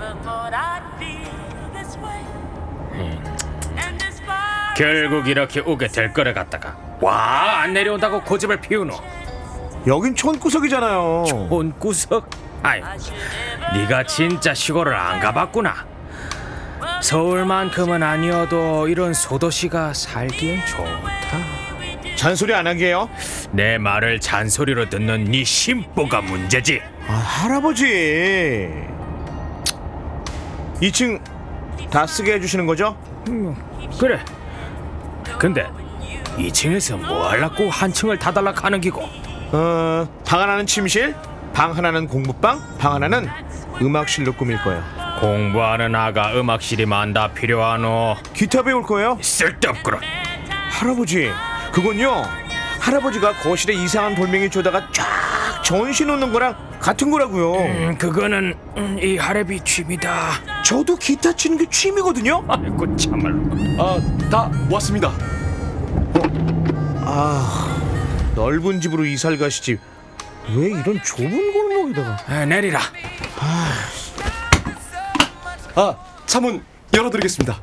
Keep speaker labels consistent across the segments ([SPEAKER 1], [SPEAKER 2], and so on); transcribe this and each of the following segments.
[SPEAKER 1] 결국 이렇게 오게 될 거래 갖다가 와, 안 내려온다고 고집을 피우노.
[SPEAKER 2] 여긴 촌구석이잖아요.
[SPEAKER 1] 온구석? 아이, 네가 진짜 시골을 안 가봤구나. 서울만큼은 아니어도 이런 소도시가 살기엔 좋다.
[SPEAKER 2] 잔소리 안 하게요?
[SPEAKER 1] 내 말을 잔소리로 듣는 네 심보가 문제지.
[SPEAKER 2] 할아버지 2층 다 쓰게 해주시는 거죠?
[SPEAKER 1] 그래. 근데 2층에서 뭐 하려고 한 층을 다 달라 하는 기고?
[SPEAKER 2] 방 하나는 침실, 방 하나는 공부방, 방 하나는 음악실로 꾸밀 거예요.
[SPEAKER 1] 공부하는 아가 음악실이 만다 필요하노?
[SPEAKER 2] 기타 배울 거예요?
[SPEAKER 1] 쓸데없구나.
[SPEAKER 2] 할아버지 그건요, 할아버지가 거실에 이상한 돌멩이 쪼다가 쫙 전시 놓는 거랑 같은 거라고요.
[SPEAKER 1] 그거는 이 할애비 취미다.
[SPEAKER 2] 저도 기타 치는 게 취미거든요.
[SPEAKER 1] 아이고 참말로.
[SPEAKER 3] 다 왔습니다.
[SPEAKER 2] 넓은 집으로 이사를 가시지 왜 이런 좁은 골목에다가.
[SPEAKER 1] 내리라.
[SPEAKER 3] 차문 열어드리겠습니다.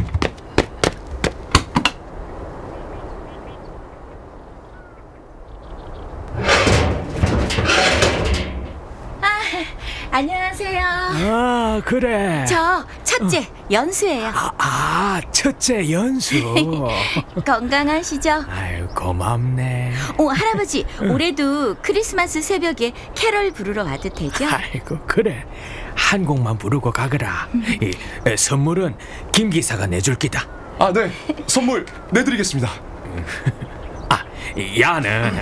[SPEAKER 4] 안녕하세요.
[SPEAKER 1] 그래.
[SPEAKER 4] 저 첫째 연수예요.
[SPEAKER 1] 첫째 연수.
[SPEAKER 4] 건강하시죠?
[SPEAKER 1] 아유, 고맙네.
[SPEAKER 4] 할아버지 올해도 크리스마스 새벽에 캐럴 부르러 와도 되죠?
[SPEAKER 1] 아이고, 그래. 한 곡만 부르고 가거라. 이 선물은 김 기사가 내줄 기다.
[SPEAKER 3] 네. 선물 내드리겠습니다.
[SPEAKER 1] 야는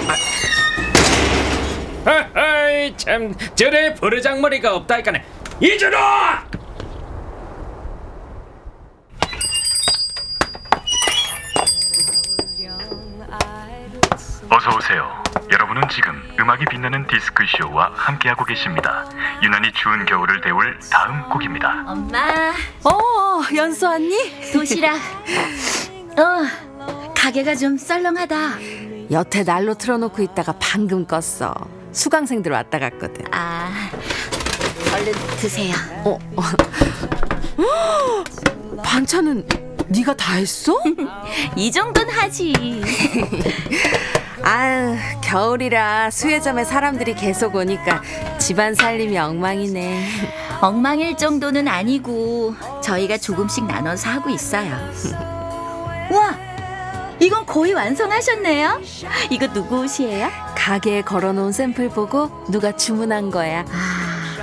[SPEAKER 1] 아이, 참 저래 버르장머리가 없다니까네. 이준호!
[SPEAKER 5] 어서 오세요. 여러분은 지금 음악이 빛나는 디스크쇼와 함께하고 계십니다. 유난히 추운 겨울을 데울 다음 곡입니다.
[SPEAKER 4] 엄마
[SPEAKER 6] 연수 언니?
[SPEAKER 4] 도시락. 가게가 좀 썰렁하다.
[SPEAKER 6] 여태 난로 틀어놓고 있다가 방금 껐어. 수강생들 왔다 갔거든.
[SPEAKER 4] 얼른 드세요.
[SPEAKER 6] 반찬은 네가 다 했어?
[SPEAKER 4] 이 정도는 하지.
[SPEAKER 6] 아유, 겨울이라 수혜점에 사람들이 계속 오니까 집안 살림이 엉망이네.
[SPEAKER 4] 엉망일 정도는 아니고 저희가 조금씩 나눠서 하고 있어요. 와, 이건 거의 완성하셨네요. 이거 누구 옷이에요?
[SPEAKER 6] 가게에 걸어놓은 샘플 보고 누가 주문한 거야.